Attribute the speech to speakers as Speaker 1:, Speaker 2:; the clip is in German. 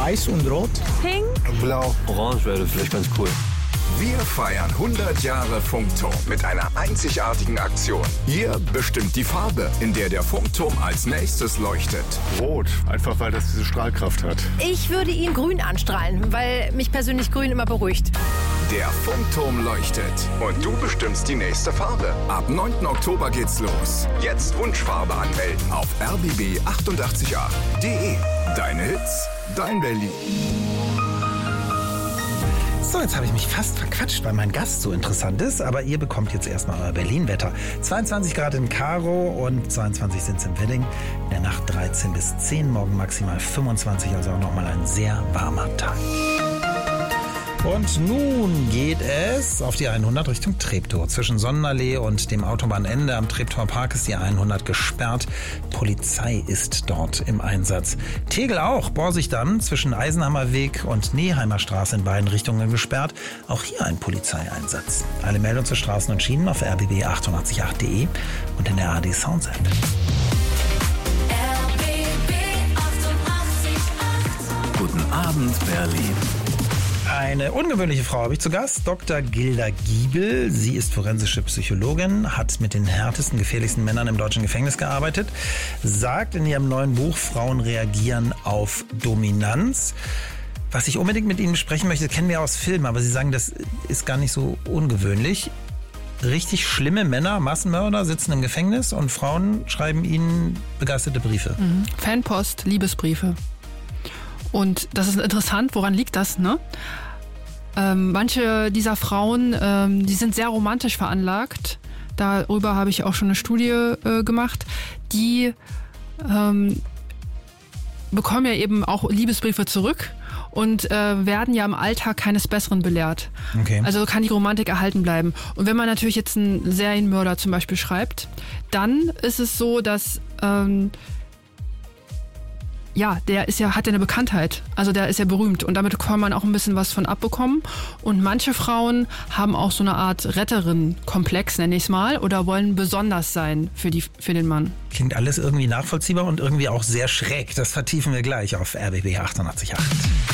Speaker 1: Weiß und Rot.
Speaker 2: Pink.
Speaker 3: Blau.
Speaker 4: Orange wäre vielleicht ganz cool.
Speaker 5: Wir feiern 100 Jahre Funkturm mit einer einzigartigen Aktion. Ihr bestimmt die Farbe, in der der Funkturm als nächstes leuchtet.
Speaker 3: Rot, einfach weil das diese Strahlkraft hat.
Speaker 2: Ich würde ihn grün anstrahlen, weil mich persönlich grün immer beruhigt.
Speaker 5: Der Funkturm leuchtet und du bestimmst die nächste Farbe. Ab 9. Oktober geht's los. Jetzt Wunschfarbe anmelden auf rbb888.de. Deine Hits, dein Berlin.
Speaker 1: So, jetzt habe ich mich fast verquatscht, weil mein Gast so interessant ist. Aber ihr bekommt jetzt erstmal euer Berlin-Wetter. 22 Grad in Karo und 22 sind es im Wedding. In der Nacht 13 bis 10, morgen maximal 25, also auch nochmal ein sehr warmer Tag. Und nun geht es auf die 100 Richtung Treptow. Zwischen Sonnenallee und dem Autobahnende am Treptower Park ist die 100 gesperrt. Polizei ist dort im Einsatz. Tegel auch. Borsigdamm zwischen Eisenhammerweg und Neheimer Straße in beiden Richtungen gesperrt. Auch hier ein Polizeieinsatz. Alle Meldungen zu Straßen und Schienen auf rbb888.de und in der ARD Sounds App.
Speaker 4: Guten Abend, Berlin.
Speaker 1: Eine ungewöhnliche Frau habe ich zu Gast, Dr. Gilda Giebel. Sie ist forensische Psychologin, hat mit den härtesten, gefährlichsten Männern im deutschen Gefängnis gearbeitet, sagt in ihrem neuen Buch, Frauen reagieren auf Dominanz. Was ich unbedingt mit Ihnen besprechen möchte, kennen wir aus Filmen, aber Sie sagen, das ist gar nicht so ungewöhnlich. Richtig schlimme Männer, Massenmörder, sitzen im Gefängnis und Frauen schreiben ihnen begeisterte Briefe.
Speaker 6: Fanpost, Liebesbriefe. Und das ist interessant, woran liegt das, ne? Manche dieser Frauen, die sind sehr romantisch veranlagt. Darüber habe ich auch schon eine Studie gemacht. Die bekommen ja eben auch Liebesbriefe zurück und werden ja im Alltag keines Besseren belehrt.
Speaker 1: Okay.
Speaker 6: Also kann die Romantik erhalten bleiben. Und wenn man natürlich jetzt einen Serienmörder zum Beispiel schreibt, dann ist es so, dass der hat ja eine Bekanntheit. Also der ist ja berühmt und damit kann man auch ein bisschen was von abbekommen. Und manche Frauen haben auch so eine Art Retterin-Komplex, nenne ich es mal, oder wollen besonders sein für den Mann.
Speaker 1: Klingt alles irgendwie nachvollziehbar und irgendwie auch sehr schräg. Das vertiefen wir gleich auf rbb 888.